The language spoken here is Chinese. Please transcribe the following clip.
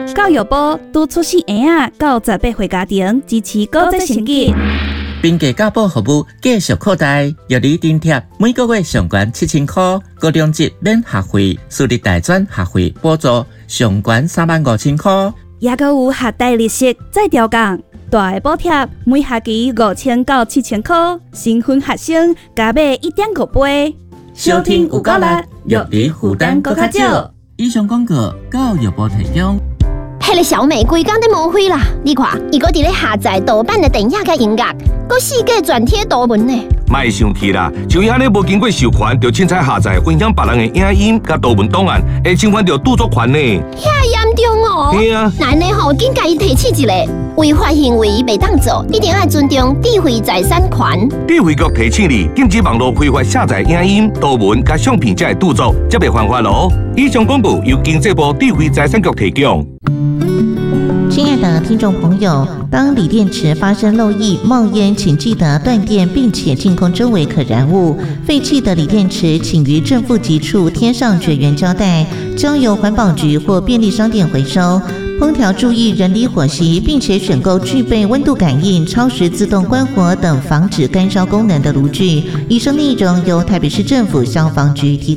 教育部督促新婴到18岁家庭支持高职成绩。 并给教保服务继续扩大，药理津贴每个月上悬7000块，高中职免学费，私立大专学费补助上悬35000块， 也还有学贷利息再调降，大的补贴每学期5000到7000块，新婚学生加买1.5倍。 收听有够力，药理负担更较少。以上广告教育部提供。 迄个小美规工在误会啦！你看，伊搁伫咧下载盗版的电影甲音乐，搁四界转贴图文呢。 莫生气啦，像伊安尼无经过授权，就凊彩下载分享别人的影音甲图文档案，会侵犯到著作权呢。 遐严重哦！ 是啊， 那呢吼，紧甲伊提起一个违法行为袂当做，一定要尊重智慧财产权。 智慧局提醒你，禁止网络非法下载影音、图文甲相片才会著作，则袂犯法咯。以上广告由经济部智慧财产局提供。 亲爱的听众朋友，当锂电池发生漏液、冒烟，请记得断电，并且净空周围可燃物。废弃的锂电池，请于正负极处贴上绝缘胶带，交由环保局或便利商店回收。烹调注意人离火熄，并且选购具备温度感应、超时自动关火等防止干烧功能的炉具。以上内容由台北市政府消防局提供。